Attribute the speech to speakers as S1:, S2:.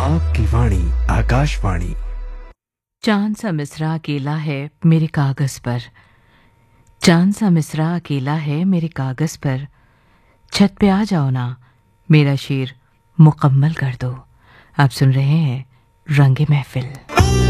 S1: आपकी वाणी आकाशवाणी।
S2: चांद सा मिसरा अकेला है मेरे कागज पर। चांद सा मिसरा अकेला है मेरे कागज पर। छत पे आ जाओ ना, मेरा शेर मुकम्मल कर दो। आप सुन रहे हैं रंगे महफिल।